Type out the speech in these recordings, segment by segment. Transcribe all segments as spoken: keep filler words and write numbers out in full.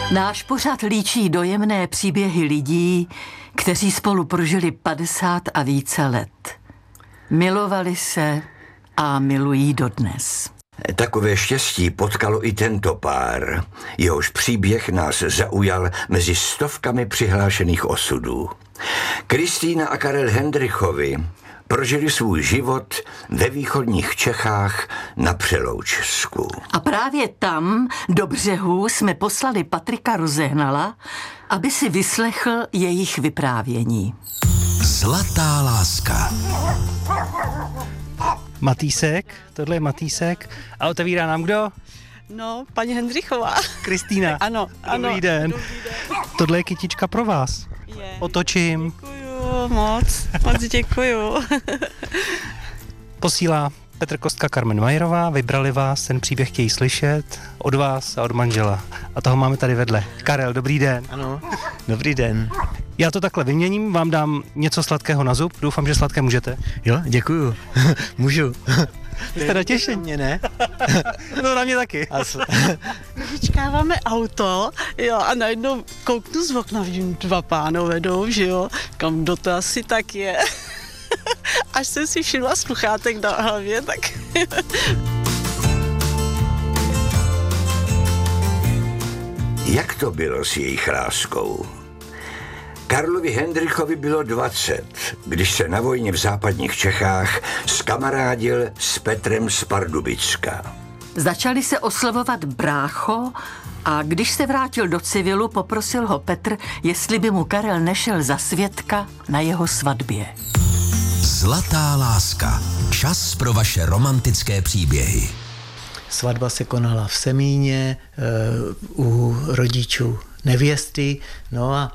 Náš pořad líčí dojemné příběhy lidí, kteří spolu prožili padesát a více let. Milovali se a milují dodnes. Takové štěstí potkalo i tento pár. Jehož příběh nás zaujal mezi stovkami přihlášených osudů. Kristýna a Karel Hendrychovi prožili svůj život ve východních Čechách na Přeloučsku. A právě tam, do břehů, jsme poslali Patrika Rozehnala, aby si vyslechl jejich vyprávění. Zlatá láska. Matýsek, tohle je Matýsek. A otevírá nám kdo? No, paní Hendrychová. Kristýna. Ano, ano. Dobrý den. Dobrý den. Tohle je kytička pro vás. Je. Otočím. Děkuju moc, moc děkuju. Posílá Petr Kostka, Carmen Majerová. Vybrali vás, ten příběh chtějí slyšet od vás a od manžela. A toho máme tady vedle. Karel, dobrý den. Ano, dobrý den. Já to takhle vyměním, vám dám něco sladkého na zub. Doufám, že sladké můžete. Jo, děkuju. Můžu. Jste natěšení? Mě ne? No na mě taky. Vyčkáváme auto, jo, a najednou kouknu z okna, vidím dva pánové jdou, že jo, kam do to asi tak je. Až jsem si všimla sluchátek na hlavě, tak... Jak to bylo s jejich láskou? Karlovi Hendrychovi bylo dvacet, když se na vojně v západních Čechách skamarádil s Petrem z Pardubicka. Začali se oslovovat brácho a když se vrátil do civilu, poprosil ho Petr, jestli by mu Karel nešel za svědka na jeho svatbě. Zlatá láska. Čas pro vaše romantické příběhy. Svatba se konala v Semíně uh, u rodičů nevěsty, no a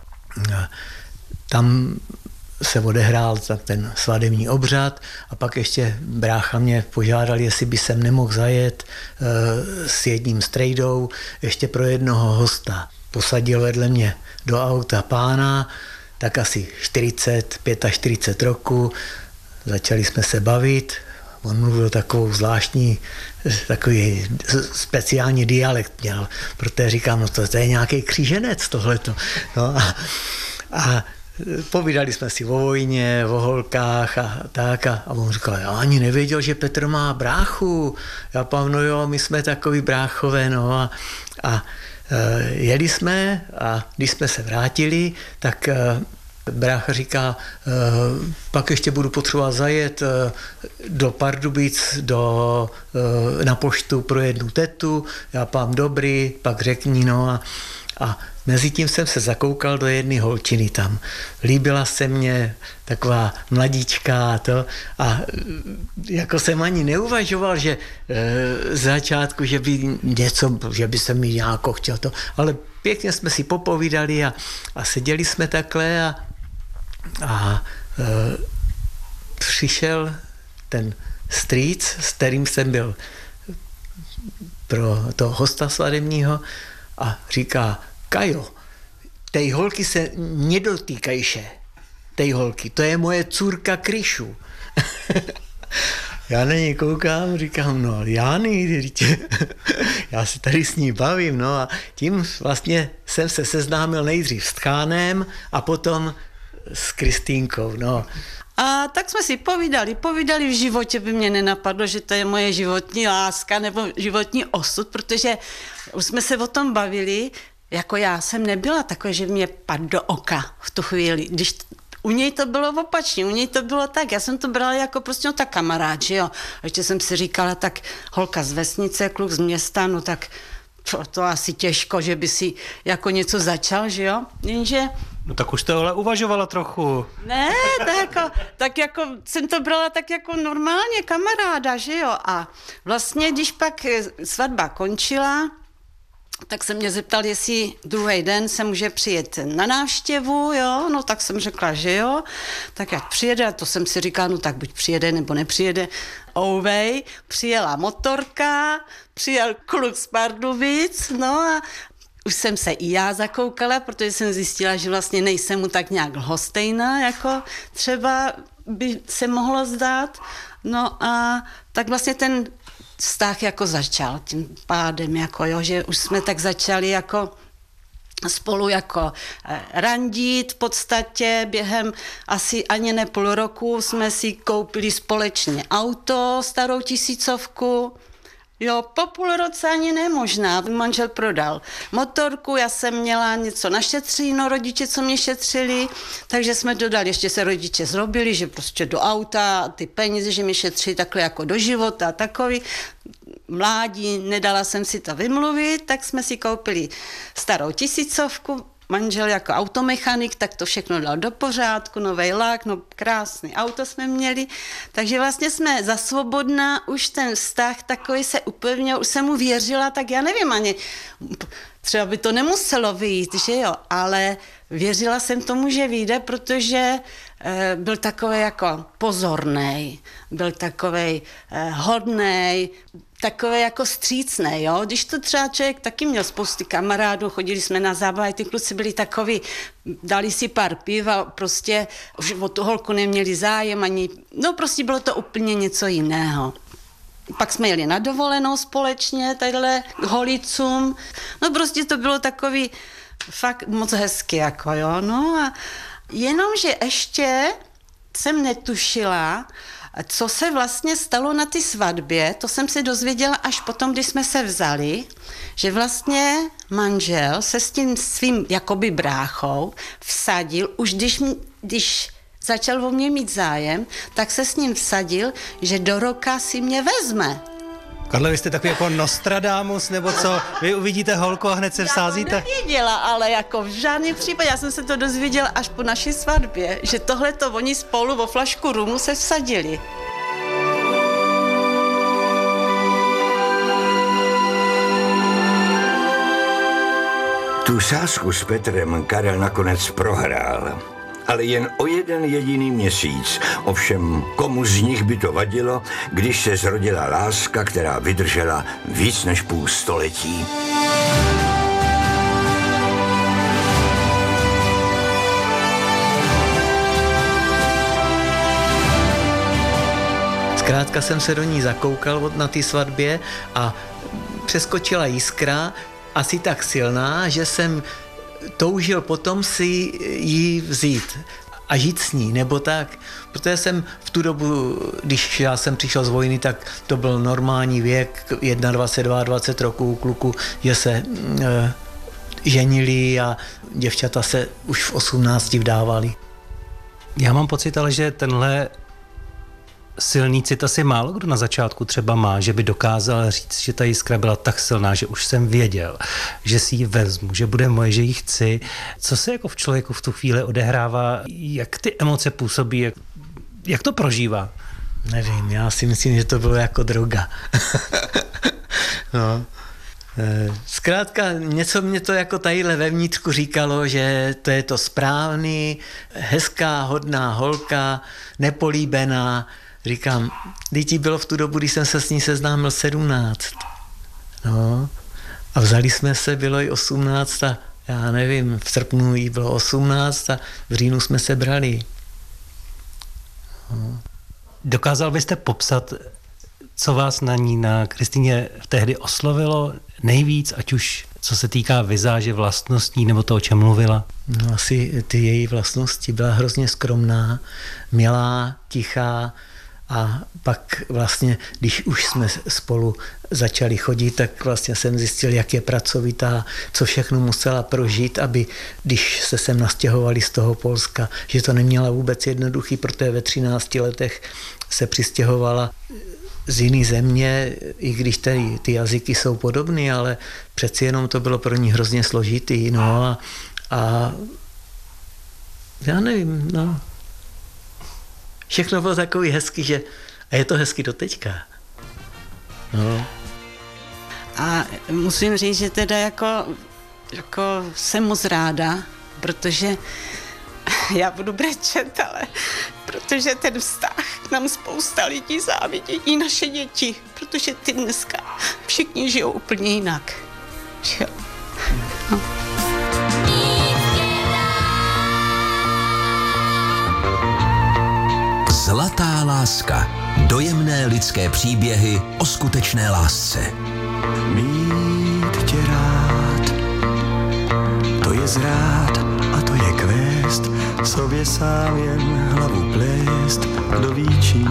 tam se odehrál ten svatební obřad a pak ještě brácha mě požádal, jestli by sem nemohl zajet uh, s jedním strejdou ještě pro jednoho hosta. Posadil vedle mě do auta pána, tak asi čtyřicet, čtyřicet pět roku, začali jsme se bavit, on mluvil takovou zvláštní, takový speciální dialekt měl, protože říkám, no to, to je nějaký kříženec tohleto. No a, a povídali jsme si o vojně, o holkách a tak a, a on říkal, já ani nevěděl, že Petr má bráchu. Já pám, no jo, my jsme takový bráchové, no a, a jeli jsme a když jsme se vrátili, tak brácha říká, pak ještě budu potřebovat zajet do Pardubic do, na poštu pro jednu tetu, já pám dobrý, pak řekni, no a, a mezi tím jsem se zakoukal do jedné holčiny tam. Líbila se mně taková mladíčka a to a jako jsem ani neuvažoval, že e, z začátku, že by něco, že by se mi nějako chtěl to, ale pěkně jsme si popovídali a, a seděli jsme takhle a, a e, přišel ten strýc, s kterým jsem byl pro toho hosta svatebního a říká, Kajo, tej holky se nedotýkajše, tej holky, to je moje cůrka Kryšu. Já na něj koukám, říkám, no Jány, já se tady s ní bavím, no a tím vlastně jsem se seznámil nejdřív s Tchánem a potom s Kristýnkou, no. A tak jsme si povídali, povídali, v životě by mě nenapadlo, že to je moje životní láska nebo životní osud, protože už jsme se o tom bavili, jako já jsem nebyla takové, že mě padl do oka v tu chvíli, když u něj to bylo opačně, u něj to bylo tak, já jsem to brala jako prostě no tak kamarád, že jo. A ještě jsem si říkala, tak holka z vesnice, kluk z města, no tak to, to asi těžko, že by si jako něco začal, že jo. Jenže... No tak už to ale uvažovala trochu. Ne, tak jako, tak jako jsem to brala tak jako normálně kamaráda, že jo. A vlastně, když pak svatba končila, tak se mě zeptal, jestli druhý den se může přijet na návštěvu, jo, no tak jsem řekla, že jo, tak jak přijede, a to jsem si říkala, no tak buď přijede, nebo nepřijede. Ouvej, přijela motorka, přijel kluk z Pardubic, no a už jsem se i já zakoukala, protože jsem zjistila, že vlastně nejsem mu tak nějak lhostejná, jako třeba by se mohlo zdát, no a tak vlastně ten vztah jako začal tím pádem, jako jo, že už jsme tak začali jako spolu jako randit v podstatě. Během asi ani ne půl roku jsme si koupili společně auto, starou tisícovku. Jo, po půl roce ani nemožná. Manžel prodal motorku, já jsem měla něco našetřeno, rodiče, co mě šetřili, takže jsme dodali, ještě se rodiče zrobili, že prostě do auta, ty peníze, že mi šetří takhle jako do života, takový. Mládí, nedala jsem si to vymluvit, tak jsme si koupili starou tisícovku, manžel jako automechanik, tak to všechno dal do pořádku, novej lak, no krásný auto jsme měli, takže vlastně jsme za svobodná, už ten vztah takový se upevnil, už jsem mu věřila, tak já nevím ani, třeba by to nemuselo vyjít, že jo, ale věřila jsem tomu, že vyjde, protože e, byl takový jako pozornej, byl takový e, hodnej, takový jako střícnej, jo. Když to třeba člověk taky měl spousty kamarádů, chodili jsme na zábavy, ty kluci byli takový, dali si pár piva, prostě už o tu holku neměli zájem ani, no prostě bylo to úplně něco jiného. Pak jsme jeli na dovolenou společně, tadyhle k Holicům, no prostě to bylo takový fakt moc hezky, jako jo, no a jenomže ještě jsem netušila, co se vlastně stalo na té svatbě, to jsem se dozvěděla až potom, když jsme se vzali, že vlastně manžel se s tím svým jakoby bráchou vsadil, už když, když začal o mě mít zájem, tak se s ním vsadil, že do roka si mě vezme. Karle, vy jste takový jako Nostradamus, nebo co? Vy uvidíte holku a hned se vsázíte? Já to nevěděla, ale jako v žádném případě, já jsem se to dozvěděla až po naší svatbě, že tohle to oni spolu o flašku rumu se vsadili. Tu sázku s Petrem Karel nakonec prohrál. Ale jen o jeden jediný měsíc. Ovšem, komu z nich by to vadilo, když se zrodila láska, která vydržela víc než půl století. Zkrátka jsem se do ní zakoukal na té svatbě a přeskočila jiskra, asi tak silná, že jsem toužil potom si ji vzít a žít s ní, nebo tak. Protože jsem v tu dobu, když já jsem přišel z vojny, tak to byl normální věk, dvacet jedna, dvacet dva roků kluku, že se e, ženili a děvčata se už v osmnácti vdávali. Já mám pocit, ale že tenhle silný cit asi málo kdo na začátku třeba má, že by dokázal říct, že ta jiskra byla tak silná, že už jsem věděl, že si ji vezmu, že bude moje, že ji chci. Co se jako v člověku v tu chvíli odehrává, jak ty emoce působí, jak, jak to prožívá? Nevím, já si myslím, že to bylo jako droga. No. Zkrátka něco mě to jako tadyhle vevnitřku říkalo, že to je to správný, hezká, hodná holka, nepolíbená. Říkám, děti bylo v tu dobu, když jsem se s ní seznámil sedmnáct. No, a vzali jsme se, bylo i osmnáct a já nevím, v srpnu jí bylo osmnáct a v říjnu jsme se brali. No. Dokázal byste popsat, co vás na ní, na Kristýně tehdy oslovilo nejvíc, ať už co se týká vizáže, vlastností nebo to, o čem mluvila? No asi ty její vlastnosti. Byla hrozně skromná, milá, tichá a pak vlastně, když už jsme spolu začali chodit, tak vlastně jsem zjistil, jak je pracovitá, co všechno musela prožít, aby když se sem nastěhovali z toho Polska, že to neměla vůbec jednoduchý, protože ve třinácti letech se přistěhovala z jiné země, i když tady ty jazyky jsou podobné, ale přeci jenom to bylo pro ní hrozně složitý, no a, a já nevím, no. Všechno bylo takový hezký, že a je to hezky do teďka. No. A musím říct, že teda jako, jako jsem moc ráda, protože já budu brečet, ale protože ten vztah nám spousta lidí závidí, i naše děti, protože ty dneska všichni žijou úplně jinak. Jo. No. Zlatá láska. Dojemné lidské příběhy o skutečné lásce. Mít tě rád, to zrát a to je kvést, sobě sám jen hlavu plést, kdo ví čím